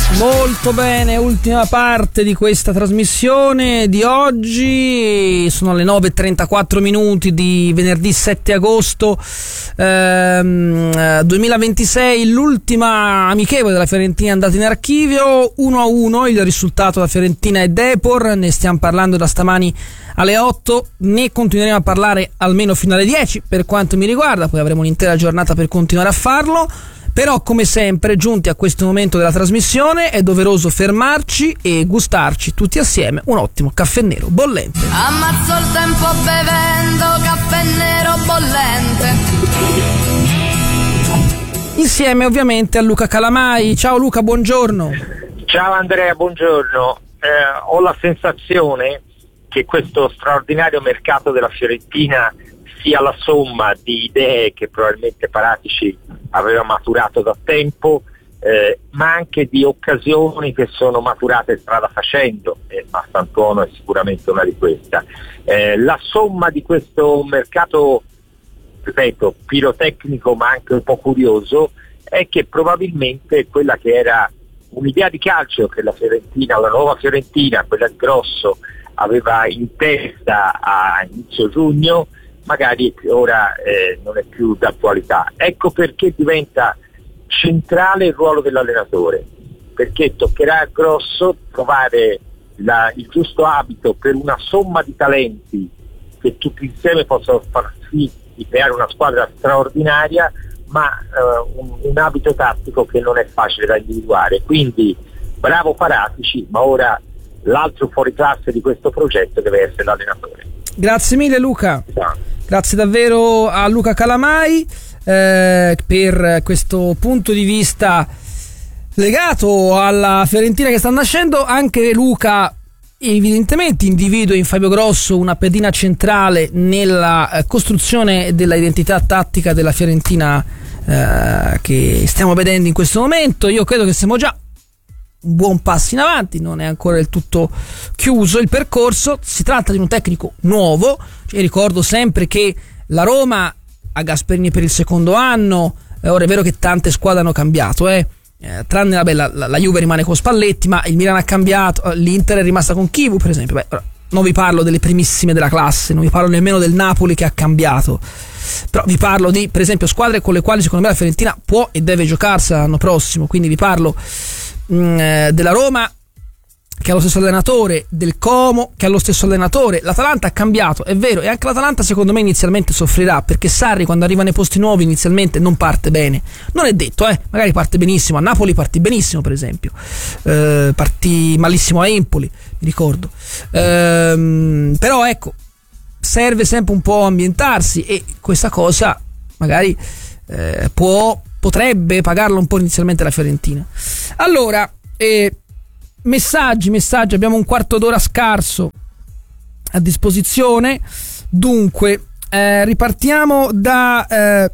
Molto bene, ultima parte di questa trasmissione di oggi. Sono le 9:34 minuti di venerdì 7 agosto 2026. L'ultima amichevole della Fiorentina è andata in archivio 1-1, il risultato da Fiorentina e Depor. Ne stiamo parlando da stamani alle 8, ne continueremo a parlare almeno fino alle 10 per quanto mi riguarda, poi avremo un'intera giornata per continuare a farlo. Però, come sempre, giunti a questo momento della trasmissione, è doveroso fermarci e gustarci tutti assieme un ottimo caffè nero bollente. Ammazzo il tempo bevendo caffè nero bollente. Insieme ovviamente a Luca Calamai. Ciao Luca, buongiorno. Ciao Andrea, buongiorno. Ho la sensazione che questo straordinario mercato della Fiorentina sia la somma di idee che probabilmente Paratici aveva maturato da tempo, ma anche di occasioni che sono maturate strada facendo, e Mastantuono è sicuramente una di queste. La somma di questo mercato, ripeto, pirotecnico ma anche un po' curioso, è che probabilmente quella che era un'idea di calcio che la Fiorentina, la nuova Fiorentina, quella di Grosso, aveva in testa a inizio giugno, magari ora non è più d'attualità. Ecco perché diventa centrale il ruolo dell'allenatore, perché toccherà a Grosso trovare il giusto abito per una somma di talenti che tutti insieme possono far sì di creare una squadra straordinaria, ma un abito tattico che non è facile da individuare. Quindi bravo Paratici, ma ora l'altro fuoriclasse di questo progetto deve essere l'allenatore. Grazie mille Luca. Esatto. Grazie davvero a Luca Calamai per questo punto di vista legato alla Fiorentina che sta nascendo. Anche Luca evidentemente individua in Fabio Grosso una pedina centrale nella costruzione della identità tattica della Fiorentina che stiamo vedendo in questo momento. Io credo che siamo già un buon passo in avanti, non è ancora del tutto chiuso il percorso. Si tratta di un tecnico nuovo, cioè, ricordo sempre che la Roma ha Gasperini per il secondo anno, ora è vero che tante squadre hanno cambiato, tranne la Juve rimane con Spalletti, ma il Milan ha cambiato, l'Inter è rimasta con Chivu per esempio. Non vi parlo delle primissime della classe, non vi parlo nemmeno del Napoli che ha cambiato, però vi parlo di, per esempio, squadre con le quali secondo me la Fiorentina può e deve giocarsela l'anno prossimo. Quindi vi parlo della Roma che ha lo stesso allenatore, del Como che ha lo stesso allenatore. L'Atalanta ha cambiato, è vero, e anche l'Atalanta secondo me inizialmente soffrirà, perché Sarri quando arriva nei posti nuovi inizialmente non parte bene. Non è detto, magari parte benissimo. A Napoli partì benissimo per esempio, partì malissimo a Empoli, mi ricordo, però ecco, serve sempre un po' ambientarsi, e questa cosa magari potrebbe pagarla un po' inizialmente la Fiorentina. Allora, messaggi, abbiamo un quarto d'ora scarso a disposizione. Dunque, ripartiamo da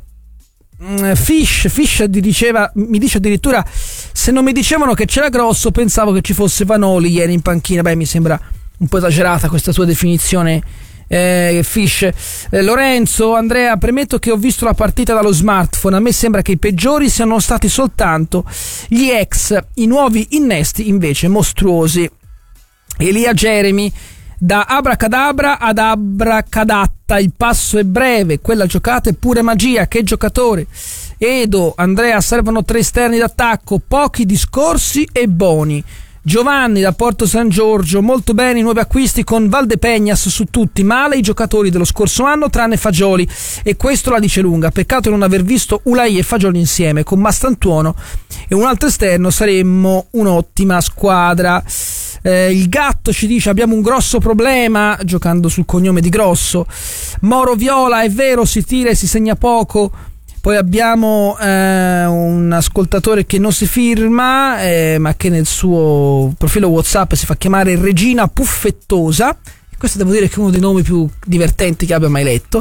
Fish mi dice addirittura: se non mi dicevano che c'era Grosso pensavo che ci fosse Vanoli ieri in panchina. Beh, mi sembra un po' esagerata questa sua definizione, Fish. Lorenzo: Andrea, premetto che ho visto la partita dallo smartphone, a me sembra che i peggiori siano stati soltanto gli ex, i nuovi innesti invece mostruosi. Elia Jeremy: da abracadabra ad abracadatta, il passo è breve, quella giocata è pure magia, che giocatore. Edo: Andrea, servono 3 esterni d'attacco, pochi discorsi e Boni. Giovanni da Porto San Giorgio: molto bene i nuovi acquisti con Valdepeñas su tutti, male i giocatori dello scorso anno tranne Fagioli, e questo la dice lunga. Peccato non aver visto Ulai e Fagioli insieme, con Mastantuono e un altro esterno saremmo un'ottima squadra. Il Gatto ci dice: abbiamo un grosso problema, giocando sul cognome di Grosso. Moro Viola: è vero, si tira e si segna poco. Poi abbiamo un ascoltatore che non si firma, ma che nel suo profilo WhatsApp si fa chiamare Regina Puffettosa, e questo devo dire che è uno dei nomi più divertenti che abbia mai letto.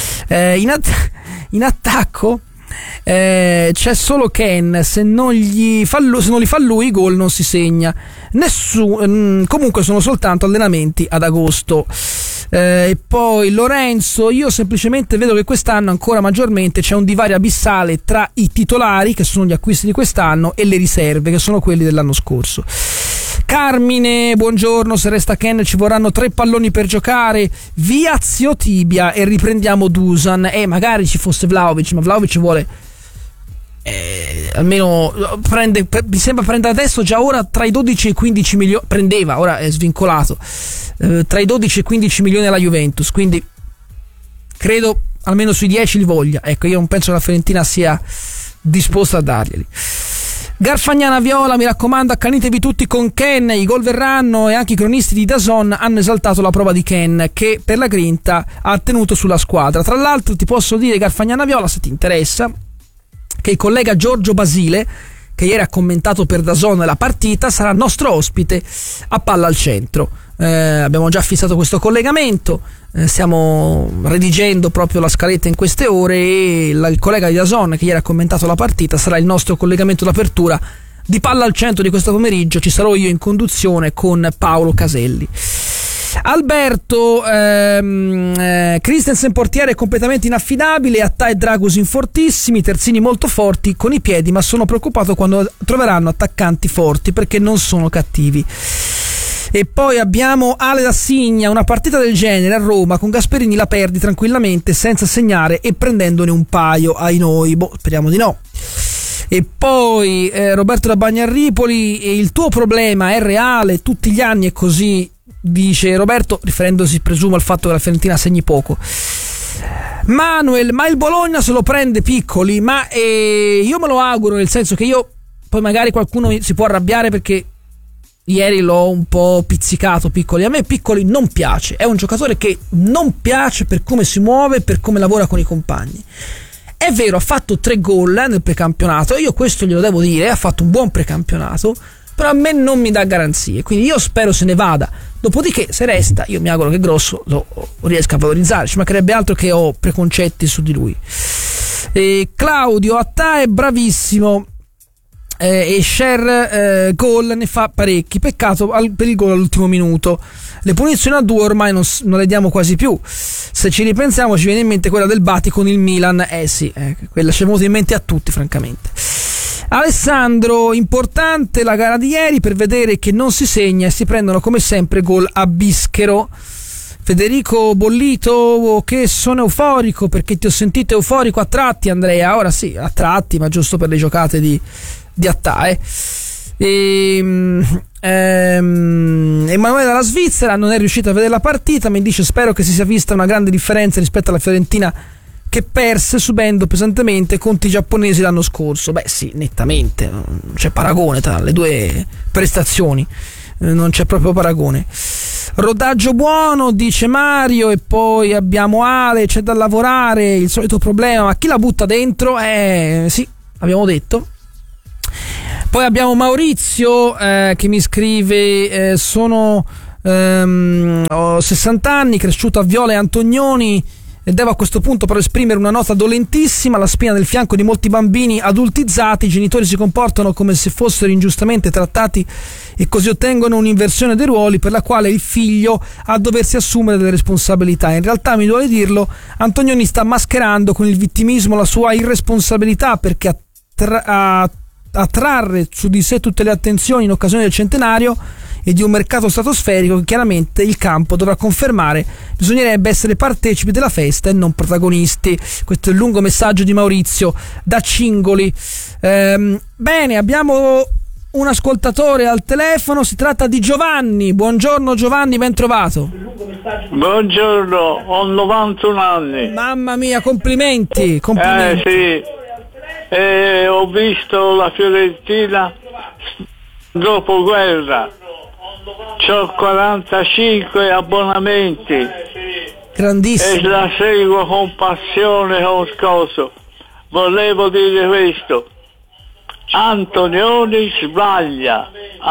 In attacco c'è solo Ken, se non li fa lui i gol non si segna. Comunque sono soltanto allenamenti ad agosto. E poi Lorenzo, io semplicemente vedo che quest'anno ancora maggiormente c'è un divario abissale tra i titolari, che sono gli acquisti di quest'anno, e le riserve, che sono quelli dell'anno scorso. Carmine, buongiorno, se resta Ken ci vorranno 3 palloni per giocare, via zio Tibia e riprendiamo Dusan. Magari ci fosse Vlahovic, ma Vlahovic vuole almeno mi sembra prendere adesso già ora tra i 12 e i 15 milioni, prendeva, ora è svincolato, tra i 12 e i 15 milioni alla Juventus, quindi credo almeno sui 10 li voglia. Ecco, io non penso che la Fiorentina sia disposta a darglieli. Garfagnana Viola, mi raccomando, accanitevi tutti con Ken, i gol verranno, e anche i cronisti di DAZN hanno esaltato la prova di Ken che per la grinta ha tenuto sulla squadra. Tra l'altro ti posso dire, Garfagnana Viola, se ti interessa, che il collega Giorgio Basile, che ieri ha commentato per DAZN la partita, sarà nostro ospite a Palla al Centro. Abbiamo già fissato questo collegamento, stiamo redigendo proprio la scaletta in queste ore, e il collega di DAZN che ieri ha commentato la partita sarà il nostro collegamento d'apertura di Palla al Centro di questo pomeriggio. Ci sarò io in conduzione con Paolo Caselli. Alberto, Christensen portiere completamente inaffidabile, Attà e Dragusin fortissimi, terzini molto forti con i piedi, ma sono preoccupato quando troveranno attaccanti forti perché non sono cattivi. E poi abbiamo Ale da Signa, una partita del genere a Roma con Gasperini la perdi tranquillamente senza segnare e prendendone un paio, ai noi, speriamo di no. E poi Roberto da Bagnarripoli, il tuo problema è reale, tutti gli anni è così, dice Roberto, riferendosi presumo al fatto che la Fiorentina segni poco. Manuel, ma il Bologna se lo prende Piccoli, ma io me lo auguro, nel senso che io, poi magari qualcuno si può arrabbiare perché ieri l'ho un po' pizzicato Piccoli, a me Piccoli non piace, è un giocatore che non piace per come si muove, per come lavora con i compagni. È vero, ha fatto 3 gol nel precampionato, io questo glielo devo dire, ha fatto un buon precampionato, però a me non mi dà garanzie, quindi io spero se ne vada. Dopodiché se resta, io mi auguro che Grosso lo riesca a valorizzare, ci mancherebbe altro che ho preconcetti su di lui. Claudio, Attà è bravissimo, e Sher gol ne fa parecchi, peccato per il gol all'ultimo minuto. Le punizioni a 2 ormai non le diamo quasi più, se ci ripensiamo ci viene in mente quella del Bati con il Milan, quella ci è venuta in mente a tutti francamente. Alessandro, importante la gara di ieri per vedere che non si segna e si prendono come sempre gol a Bischero. Federico Bollito, che sono euforico perché ti ho sentito euforico a tratti, Andrea. Ora sì, a tratti, ma giusto per le giocate di Attà. Emanuele dalla Svizzera non è riuscito a vedere la partita, mi dice spero che si sia vista una grande differenza rispetto alla Fiorentina che perse subendo pesantemente contro i giapponesi l'anno scorso. Beh sì, nettamente, non c'è paragone tra le due prestazioni, non c'è proprio paragone. Rodaggio buono, dice Mario. E poi abbiamo Ale, c'è da lavorare, il solito problema, ma chi la butta dentro? Sì, abbiamo detto. Poi abbiamo Maurizio che mi scrive ho 60 anni, cresciuto a Viola e Antonioni, e devo a questo punto però esprimere una nota dolentissima: la spina del fianco di molti bambini adultizzati, i genitori si comportano come se fossero ingiustamente trattati e così ottengono un'inversione dei ruoli per la quale il figlio ha a doversi assumere delle responsabilità. In realtà, mi duole dirlo, Antonioni sta mascherando con il vittimismo la sua irresponsabilità, perché attrarre su di sé tutte le attenzioni in occasione del centenario e di un mercato stratosferico che chiaramente il campo dovrà confermare. Bisognerebbe essere partecipi della festa e non protagonisti. Questo è il lungo messaggio di Maurizio da Cingoli. Bene, abbiamo un ascoltatore al telefono, si tratta di Giovanni. Buongiorno Giovanni, ben trovato. Buongiorno, ho 91 anni. Mamma mia, complimenti. Sì, ho visto la Fiorentina dopo guerra. C'ho 45 abbonamenti. Grandissimo. E la seguo con passione, con scoso. Volevo dire questo: Antonioni sbaglia.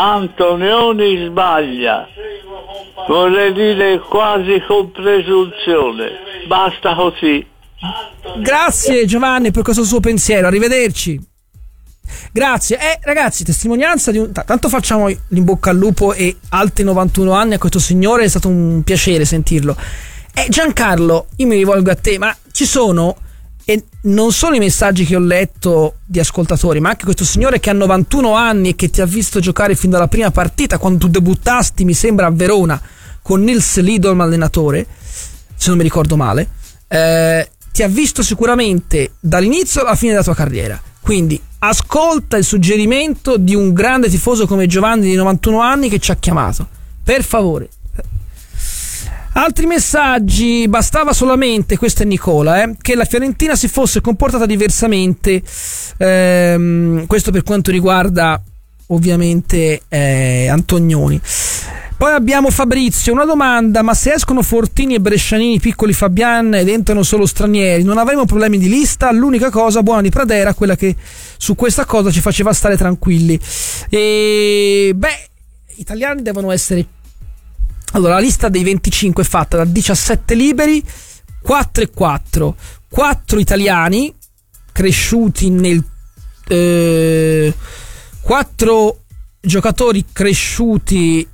Vorrei dire quasi con presunzione. Basta così. Grazie Giovanni per questo suo pensiero, arrivederci. Grazie. Ragazzi, testimonianza di tanto facciamo l'in bocca al lupo e altri 91 anni a questo signore, è stato un piacere sentirlo. Giancarlo, io mi rivolgo a te, ma ci sono, e non solo i messaggi che ho letto di ascoltatori, ma anche questo signore che ha 91 anni e che ti ha visto giocare fin dalla prima partita, quando tu debuttasti, mi sembra, a Verona, con Nils Lidholm allenatore, se non mi ricordo male. Ti ha visto sicuramente dall'inizio alla fine della tua carriera, quindi ascolta il suggerimento di un grande tifoso come Giovanni di 91 anni che ci ha chiamato, per favore. Altri messaggi: bastava solamente, questo è Nicola, che la Fiorentina si fosse comportata diversamente, questo per quanto riguarda ovviamente Antonioni. Poi abbiamo Fabrizio, una domanda: ma se escono Fortini e Brescianini, piccoli Fabian, ed entrano solo stranieri, non avremo problemi di lista? L'unica cosa buona di Pradera, quella che su questa cosa ci faceva stare tranquilli. Italiani devono essere... Allora, la lista dei 25 è fatta da 17 liberi, 4 e 4, 4 italiani cresciuti nel 4 giocatori cresciuti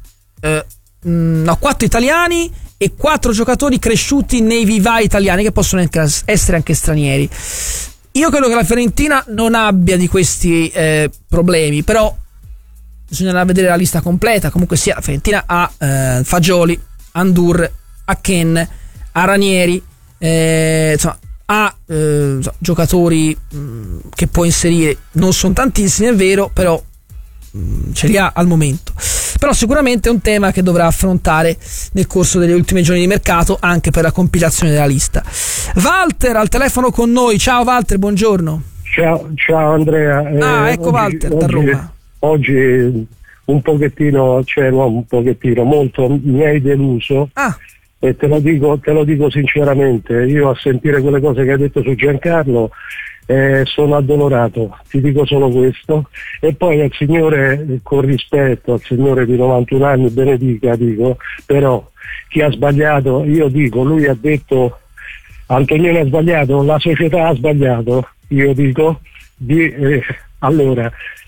4 italiani e 4 giocatori cresciuti nei vivai italiani, che possono essere anche stranieri. Io credo che la Fiorentina non abbia di questi problemi, però bisognerà vedere la lista completa. Comunque sia, la Fiorentina ha Fagioli, Andur, Aken, ha Ranieri, insomma ha giocatori che può inserire. Non sono tantissimi, è vero, però ce li ha al momento. Però sicuramente è un tema che dovrà affrontare nel corso delle ultime giorni di mercato, anche per la compilazione della lista. Walter al telefono con noi. Ciao Walter, buongiorno. Ciao Andrea. Ecco Walter da Roma. Oggi un pochettino, molto mi hai deluso, e te lo dico sinceramente. Io, a sentire quelle cose che hai detto su Giancarlo, sono addolorato, ti dico solo questo. E poi al signore, con rispetto al signore di 91 anni, benedica, dico, però chi ha sbagliato, io dico, lui ha detto Antonioni ha sbagliato, la società ha sbagliato, io dico allora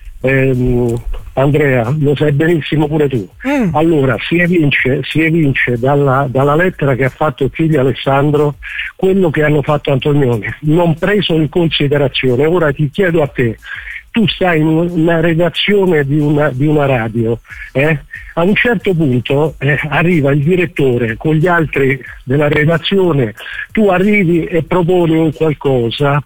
Andrea, lo sai benissimo pure tu. Allora si evince dalla lettera che ha fatto il figlio Alessandro quello che hanno fatto Antonioni, non preso in considerazione. Ora ti chiedo a te, tu stai in una redazione di una radio, a un certo punto arriva il direttore con gli altri della redazione, tu arrivi e proponi un qualcosa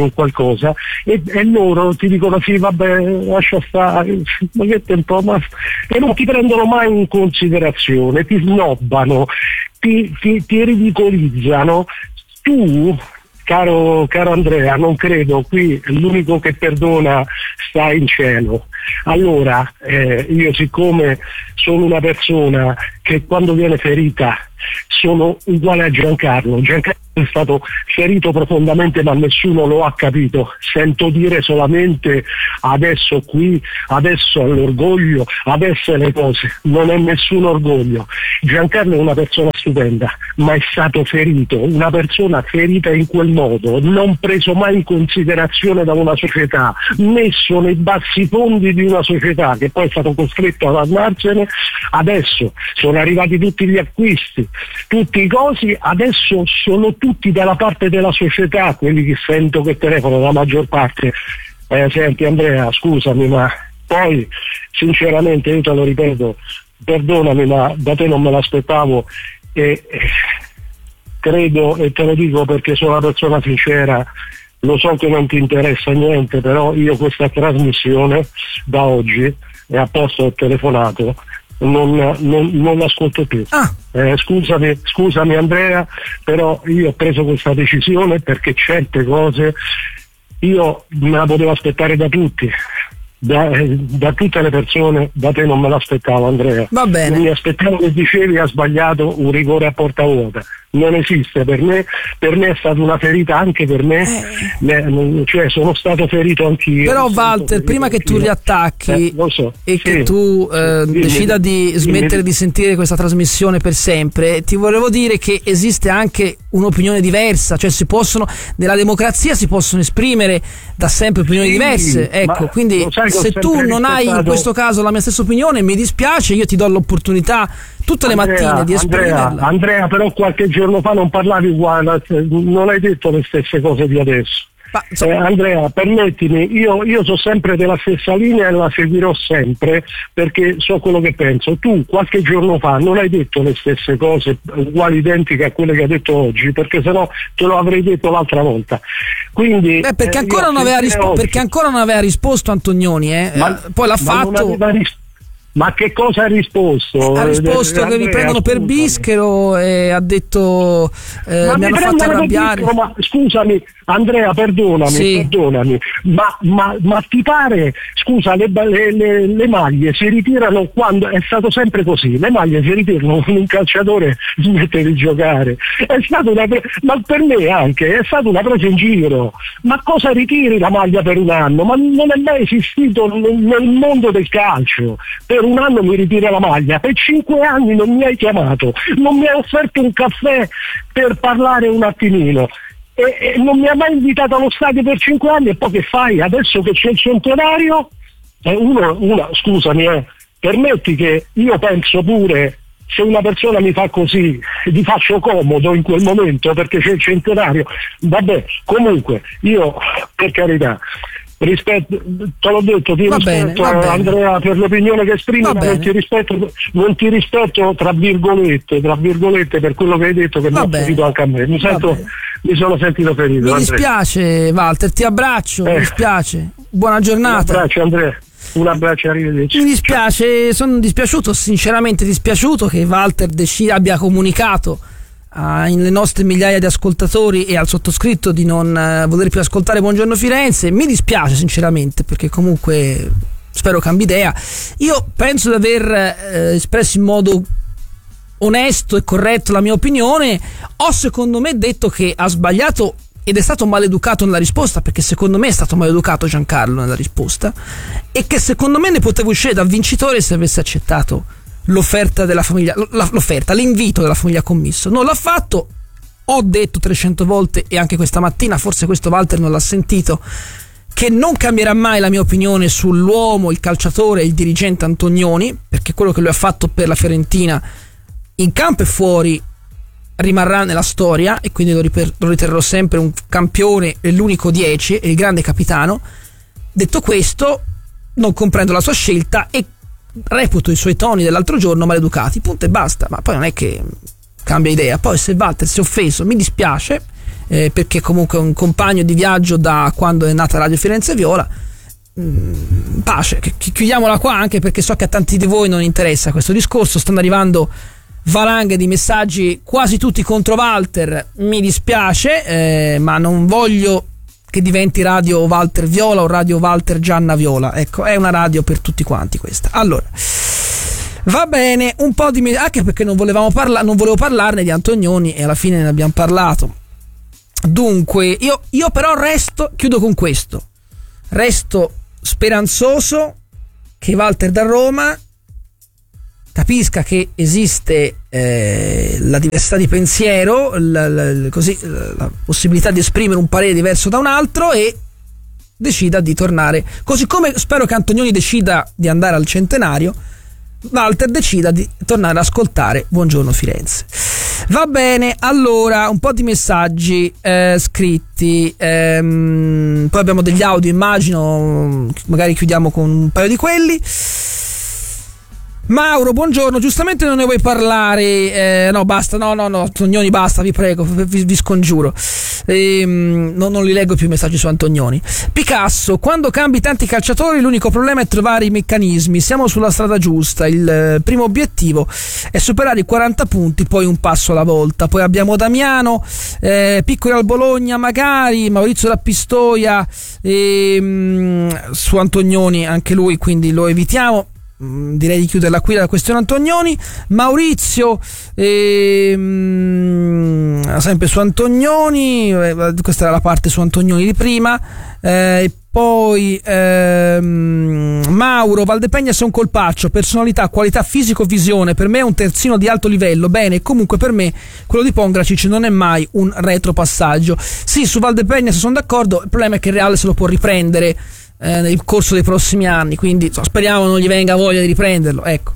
e loro ti dicono sì vabbè lascia stare, ma che tempo, e non ti prendono mai in considerazione, ti snobbano, ti ridicolizzano. Tu, caro Andrea, non credo, qui l'unico che perdona sta in cielo. Allora io, siccome sono una persona che quando viene ferita sono uguale a Giancarlo è stato ferito profondamente, ma nessuno lo ha capito. Sento dire solamente adesso qui, adesso all'orgoglio, adesso le cose. Non è nessun orgoglio. Giancarlo è una persona stupenda, ma è stato ferito, una persona ferita in quel modo, non preso mai in considerazione da una società, messo nei bassi fondi di una società che poi è stato costretto ad andarsene. Adesso sono arrivati tutti gli acquisti, tutti i cosi, adesso sono tutti dalla parte della società, quelli che sento che telefono, la maggior parte. Senti Andrea, scusami, ma poi sinceramente io te lo ripeto, perdonami, ma da te non me l'aspettavo, e credo, e te lo dico perché sono una persona sincera, lo so che non ti interessa niente, però io questa trasmissione da oggi, e apposta ho telefonato, non l'ascolto più. Scusami Andrea, però io ho preso questa decisione perché certe cose io me la potevo aspettare da tutti, da tutte le persone, da te non me l'aspettavo Andrea. Va bene. Non mi aspettavo che dicevi ha sbagliato un rigore a porta vuota. Non esiste per me è stata una ferita anche per me, cioè sono stato ferito anch'io. Però Walter, prima che tu riattacchi che tu decida di smettere di sentire questa trasmissione per sempre, ti volevo dire che esiste anche un'opinione diversa, cioè nella democrazia si possono esprimere da sempre opinioni diverse, ecco, quindi se tu non hai in questo caso la mia stessa opinione, mi dispiace, io ti do l'opportunità tutte le mattine di esprimerla. Andrea, però qualche giorno fa non parlavi uguale, non hai detto le stesse cose di adesso. Andrea, permettimi, io sono sempre della stessa linea e la seguirò sempre perché so quello che penso. Tu qualche giorno fa non hai detto le stesse cose uguali, identiche a quelle che hai detto oggi, perché sennò te lo avrei detto l'altra volta. Quindi perché ancora non aveva risposto Antonioni, poi l'ha fatto. Ma che cosa ha risposto? Ha risposto che mi prendono per bischero e ha detto mi hanno fatto arrabbiare. Ma scusami Andrea, perdonami, ma ti pare, scusa, le maglie si ritirano quando è stato sempre così, le maglie si ritirano quando un calciatore smette di giocare. È stata ma per me anche è stata una presa in giro. Ma cosa ritiri la maglia per un anno? Ma non è mai esistito nel mondo del calcio. Per un anno mi ritira la maglia, per 5 anni non mi hai chiamato, non mi hai offerto un caffè per parlare un attimino. E non mi ha mai invitato allo stadio per 5 anni, e poi che fai? Adesso che c'è il centenario, scusami, permetti che io penso pure, se una persona mi fa così, gli faccio comodo in quel momento perché c'è il centenario, vabbè, comunque, io, per carità, rispetto, te l'ho detto, ti rispetto Andrea per l'opinione che esprimi, ma non ti rispetto tra virgolette per quello che hai detto, che mi ha ferito anche a me. Mi sono sentito ferito. Mi dispiace Walter, ti abbraccio, mi dispiace. Buona giornata. Un abbraccio Andrea. Un abbraccio, arrivederci. Mi dispiace, sono dispiaciuto, sinceramente dispiaciuto che Walter abbia comunicato alle nostre migliaia di ascoltatori e al sottoscritto di non voler più ascoltare Buongiorno Firenze. Mi dispiace sinceramente, perché comunque spero cambi idea. Io penso di aver espresso in modo onesto e corretto la mia opinione. Ho secondo me detto che ha sbagliato ed è stato maleducato nella risposta, perché secondo me è stato maleducato Giancarlo nella risposta, e che secondo me ne poteva uscire da vincitore se avesse accettato l'offerta della famiglia, l'invito della famiglia Commisso. Non l'ha fatto. Ho detto 300 volte, e anche questa mattina, forse questo Walter non l'ha sentito, che non cambierà mai la mia opinione sull'uomo, il calciatore, il dirigente Antonioni, perché quello che lui ha fatto per la Fiorentina in campo e fuori rimarrà nella storia, e quindi lo riterrò sempre un campione e l'unico 10 e il grande capitano. Detto questo, non comprendo la sua scelta e reputo i suoi toni dell'altro giorno maleducati, punto e basta. Ma poi non è che cambia idea. Poi se Walter si è offeso, mi dispiace, perché comunque è un compagno di viaggio da quando è nata Radio Firenze Viola. Pace, chiudiamola qua, anche perché so che a tanti di voi non interessa questo discorso. Stanno arrivando valanghe di messaggi, quasi tutti contro Walter. Mi dispiace, ma non voglio che diventi Radio Walter Viola o Radio Walter Gianna Viola. Ecco, è una radio per tutti quanti questa. Allora, va bene, un po' di anche perché non volevo parlarne di Antonioni, e alla fine ne abbiamo parlato. Dunque, io però chiudo con questo. Resto speranzoso che Walter da Roma capisca che esiste la diversità di pensiero, la possibilità di esprimere un parere diverso da un altro, e decida di tornare. Così come spero che Antonioni decida di andare al centenario, Walter decida di tornare ad ascoltare Buongiorno Firenze. Va bene, allora un po' di messaggi scritti, poi abbiamo degli audio, immagino, magari chiudiamo con un paio di quelli. Mauro, buongiorno, giustamente non ne vuoi parlare, no basta, no Antonioni basta, vi prego, vi scongiuro, non li leggo più i messaggi su Antonioni. Picasso, quando cambi tanti calciatori l'unico problema è trovare i meccanismi, siamo sulla strada giusta, il primo obiettivo è superare i 40 punti, poi un passo alla volta. Poi abbiamo Damiano, Piccoli al Bologna magari, Maurizio da Pistoia, su Antonioni anche lui, quindi lo evitiamo. Direi di chiuderla qui la questione Antonioni. Maurizio, sempre su Antonioni, questa era la parte su Antonioni di prima, e Poi Mauro, Valdepegnas è un colpaccio, personalità, qualità fisico, visione, per me è un terzino di alto livello. Bene, comunque per me quello di Pongracic non è mai un retropassaggio. Sì, su Valdepegnas sono d'accordo, il problema è che il Real se lo può riprendere nel corso dei prossimi anni, quindi speriamo non gli venga voglia di riprenderlo, ecco.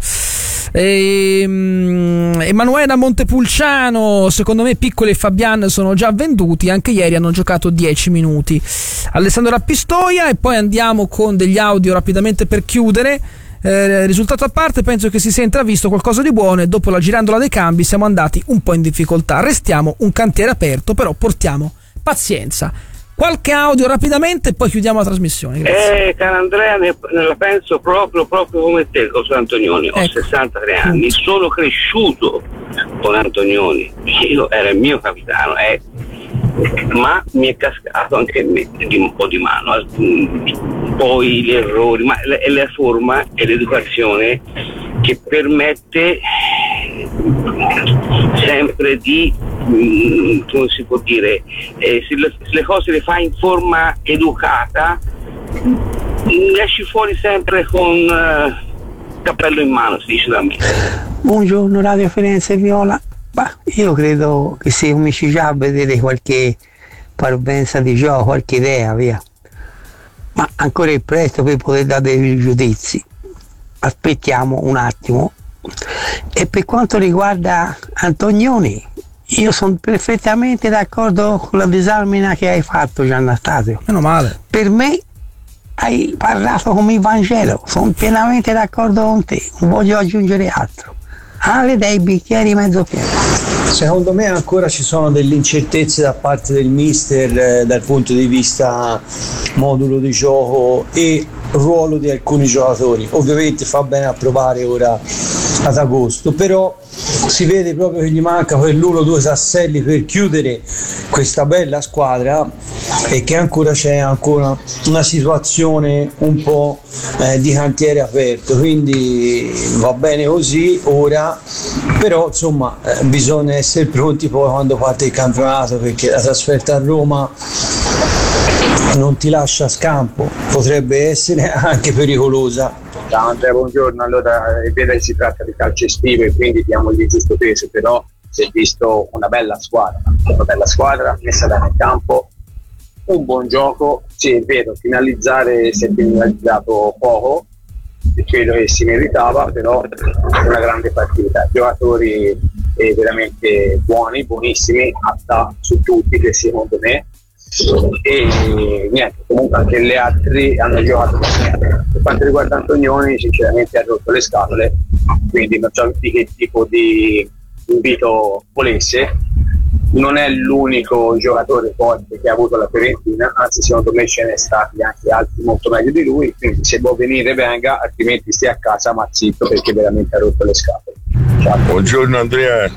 Emanuela Montepulciano, secondo me Piccoli e Fabian sono già venduti, anche ieri hanno giocato 10 minuti. Alessandro Rappistoia, e poi andiamo con degli audio rapidamente per chiudere. Risultato a parte, penso che si sia intravisto qualcosa di buono e dopo la girandola dei cambi siamo andati un po' in difficoltà. Restiamo un cantiere aperto, però portiamo pazienza. Qualche audio rapidamente e poi chiudiamo la trasmissione. Caro Andrea, ne la penso proprio come te con Antonioni. Ho 63 anni, sono cresciuto con Antonioni, era il mio capitano, ma mi è cascato anche me un po' di mano, poi gli errori, ma è la forma e l'educazione che permette sempre di, come si può dire, se le cose le fai in forma educata esci fuori sempre con cappello in mano, si dice da me. Buongiorno Radio Firenze Viola. Io credo che se cominci già a vedere qualche parvenza di gioco, qualche idea, via, ma ancora è presto per poter dare dei giudizi. Aspettiamo un attimo. E per quanto riguarda Antonioni, io sono perfettamente d'accordo con la disamina che hai fatto, Giannastasio. Meno male. Per me hai parlato come il Vangelo, sono pienamente d'accordo con te, non voglio aggiungere altro. Ale dei bicchieri mezzo pieno. Secondo me ancora ci sono delle incertezze da parte del mister dal punto di vista modulo di gioco e ruolo di alcuni giocatori. Ovviamente fa bene a provare ora ad agosto, però si vede proprio che gli manca quell'uno o due tasselli per chiudere questa bella squadra e che ancora c'è una situazione un po' di cantiere aperto, quindi va bene così ora, però insomma bisogna essere pronti poi quando parte il campionato, perché la trasferta a Roma non ti lascia scampo, potrebbe essere anche pericolosa. Ciao Andrea, buongiorno. Allora è vero che si tratta di calcio estivo e quindi diamogli il giusto peso, però si è visto una bella squadra messa bene in campo, un buon gioco. Sì, è vero, si è finalizzato poco, credo che si meritava, però una grande partita, giocatori veramente buoni, buonissimi, atta su tutti, che secondo me, e niente, comunque anche gli altri hanno giocato bene. Per quanto riguarda Antonioni, sinceramente ha rotto le scatole, quindi non so di che tipo di invito volesse. Non è l'unico giocatore forte che ha avuto la Fiorentina, anzi secondo me ce ne stati anche altri molto meglio di lui, quindi se vuoi venire venga, altrimenti stia a casa ma zitto, perché veramente ha rotto le scatole. Ciao. Buongiorno Andrea.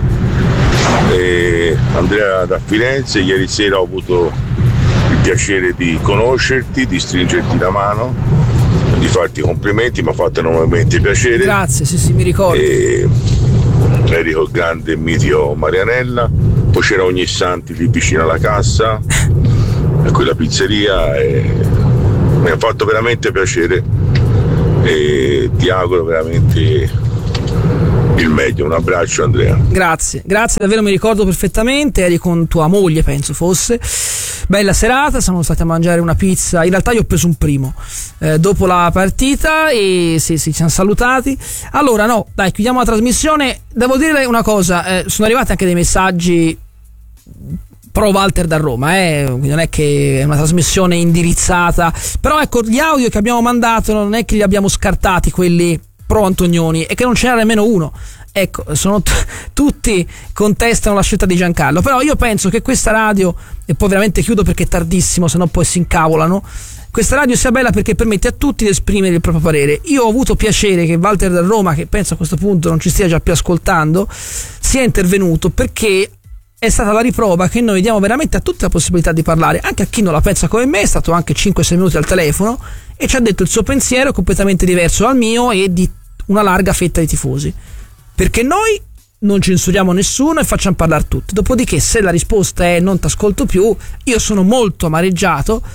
Andrea da Firenze, ieri sera ho avuto il piacere di conoscerti, di stringerti la mano, di farti complimenti, mi ha fatto enormemente piacere. Grazie, sì, mi ricordo. Eri col grande e mitico Marianella, poi c'era Ognissanti lì vicino alla cassa, a quella pizzeria, e mi ha fatto veramente piacere e ti auguro veramente il meglio. Un abbraccio Andrea. Grazie davvero, mi ricordo perfettamente, eri con tua moglie penso fosse, bella serata, siamo stati a mangiare una pizza, in realtà io ho preso un primo dopo la partita e sì, ci siamo salutati. Allora no, dai, chiudiamo la trasmissione. Devo dire una cosa, sono arrivati anche dei messaggi pro Walter da Roma, quindi non è che è una trasmissione indirizzata, però ecco, gli audio che abbiamo mandato non è che li abbiamo scartati quelli pro Antonioni, e che non ce n'era nemmeno uno, ecco, tutti contestano la scelta di Giancarlo, però io penso che questa radio, e poi veramente chiudo perché è tardissimo, sennò poi si incavolano, questa radio sia bella perché permette a tutti di esprimere il proprio parere. Io ho avuto piacere che Walter da Roma, che penso a questo punto non ci stia già più ascoltando, sia intervenuto, perché è stata la riprova che noi diamo veramente a tutti la possibilità di parlare, anche a chi non la pensa come me, è stato anche 5-6 minuti al telefono e ci ha detto il suo pensiero completamente diverso dal mio e di una larga fetta di tifosi, perché noi non censuriamo nessuno e facciamo parlare tutti. Dopodiché, se la risposta è non t'ascolto più, io sono molto amareggiato,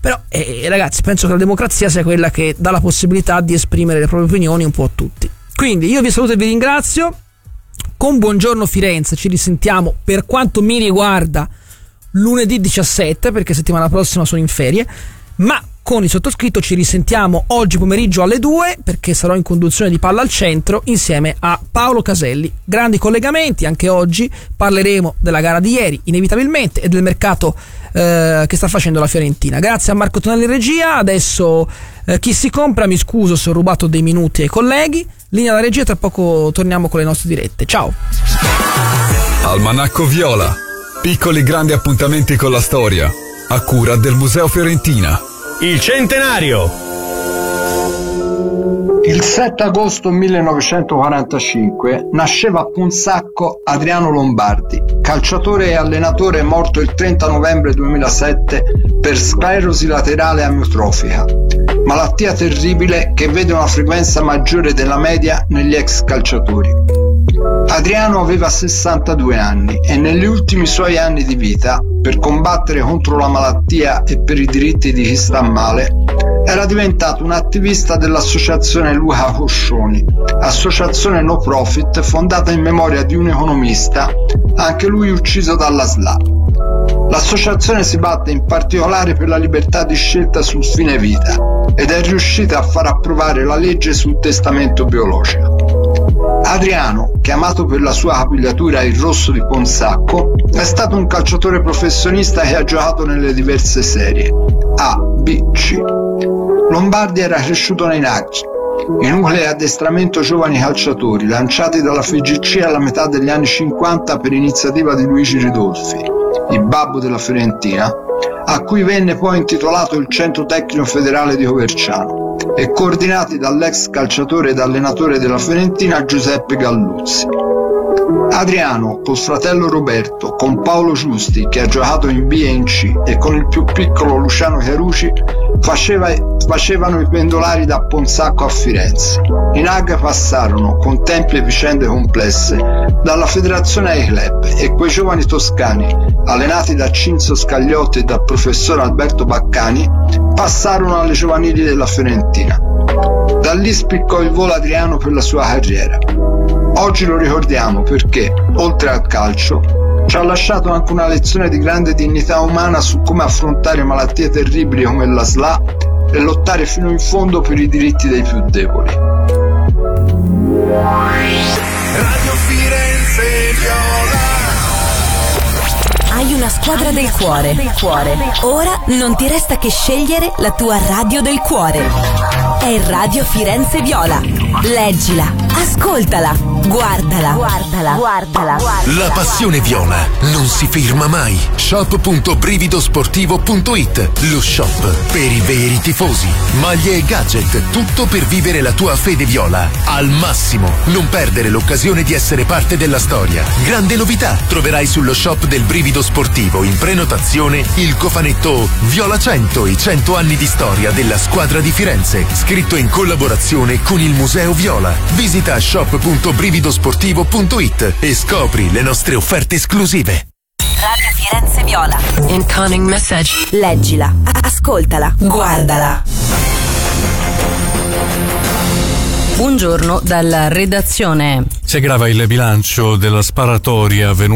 Però ragazzi, penso che la democrazia sia quella che dà la possibilità di esprimere le proprie opinioni un po' a tutti. Quindi io vi saluto e vi ringrazio. Con Buongiorno Firenze ci risentiamo, per quanto mi riguarda, lunedì 17, perché settimana prossima sono in ferie, ma con il sottoscritto ci risentiamo oggi pomeriggio alle 2, perché sarò in conduzione di Palla al Centro insieme a Paolo Caselli. Grandi collegamenti anche oggi, parleremo della gara di ieri inevitabilmente e del mercato che sta facendo la Fiorentina. Grazie a Marco Tonelli in regia. Adesso chi si compra, mi scuso se ho rubato dei minuti ai colleghi. Linea alla regia, tra poco torniamo con le nostre dirette. Ciao. Almanacco Viola, piccoli grandi appuntamenti con la storia, a cura del Museo Fiorentina. Il centenario. Il 7 agosto 1945 nasceva a Punzacco Adriano Lombardi, calciatore e allenatore morto il 30 novembre 2007 per sclerosi laterale amiotrofica, malattia terribile che vede una frequenza maggiore della media negli ex calciatori. Adriano aveva 62 anni e negli ultimi suoi anni di vita, per combattere contro la malattia e per i diritti di chi sta male, era diventato un attivista dell'associazione Luca Coscioni, associazione no profit fondata in memoria di un economista, anche lui ucciso dalla SLA. L'associazione si batte in particolare per la libertà di scelta sul fine vita ed è riuscita a far approvare la legge sul testamento biologico. Adriano, chiamato per la sua capigliatura il Rosso di Punzacco, è stato un calciatore professionista che ha giocato nelle diverse serie A, B, C. Lombardi era cresciuto nei NAC, i nuclei addestramento giovani calciatori lanciati dalla FIGC alla metà degli anni 50 per iniziativa di Luigi Ridolfi, il babbo della Fiorentina, a cui venne poi intitolato il Centro Tecnico Federale di Coverciano, e coordinati dall'ex calciatore ed allenatore della Fiorentina Giuseppe Galluzzi. Adriano, col fratello Roberto, con Paolo Giusti, che ha giocato in B e in C, e con il più piccolo Luciano Chiarucci, facevano i pendolari da Punzacco a Firenze. I NAG passarono, con tempi e vicende complesse, dalla federazione ai club, e quei giovani toscani, allenati da Cinzio Scagliotti e dal professor Alberto Baccani, passarono alle giovanili della Fiorentina. Da lì spiccò il volo Adriano per la sua carriera. Oggi lo ricordiamo perché, oltre al calcio, ci ha lasciato anche una lezione di grande dignità umana su come affrontare malattie terribili come la SLA e lottare fino in fondo per i diritti dei più deboli. Radio Firenze Viola. Hai una squadra del cuore. Ora non ti resta che scegliere la tua radio del cuore. È Radio Firenze Viola. Leggila, ascoltala, guardala. La passione viola non si ferma mai. Shop.brividosportivo.it, lo shop per i veri tifosi. Maglie e gadget, tutto per vivere la tua fede viola al massimo. Non perdere l'occasione di essere parte della storia. Grande novità, troverai sullo shop del Brivido Sportivo in prenotazione il cofanetto Viola 100, i 100 anni di storia della squadra di Firenze, scritto in collaborazione con il Museo Viola. Visita shop.brividosportivo.it e scopri le nostre offerte esclusive. Radio Firenze Viola. Incoming message. Leggila, ascoltala, guardala. Buongiorno dalla redazione. Si aggrava il bilancio della sparatoria avvenuta